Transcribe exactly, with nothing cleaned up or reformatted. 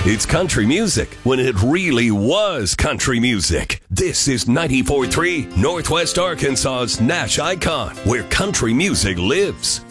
It's country music when it really was country music. This is ninety-four point three Northwest Arkansas's Nash Icon, where country music lives.